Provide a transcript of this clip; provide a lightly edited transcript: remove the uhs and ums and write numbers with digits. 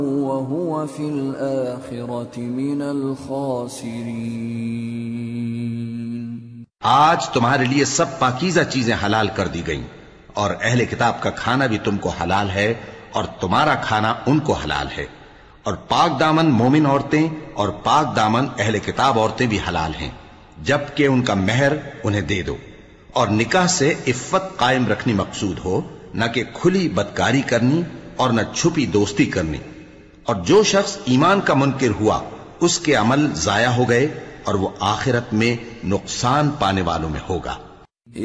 वहुव fill आखिरति मिनल खासिरीन। आज तुम्हारे लिए सब पाकीज़ा चीजें हलाल कर दी गईं और अहले किताब का खाना भी तुमको हलाल है और तुम्हारा खाना उनको हलाल है, और पाक दामन मोमिन औरतें और पाक दामन अहले किताब औरतें भी हलाल हैं, जबकि उनका मेहर उन्हें दे दो। और निकाह से इफ्फत कायम रखनी मकसूद हो, न कि खुली बदकारी करनी और न छुपी दोस्ती करनी। और जो शख्स ईमान का मुनकिर हुआ उसके अमल जाया हो गए और वो आखिरत में नुकसान पाने वालों में होगा।